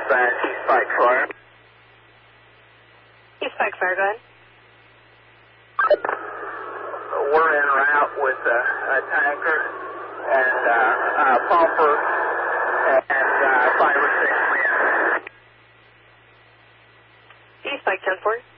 East Pike Fire. East Pike Fire, go ahead. We're en route with a tanker and a pumper and 5 or 6 men. East Pike 10-4.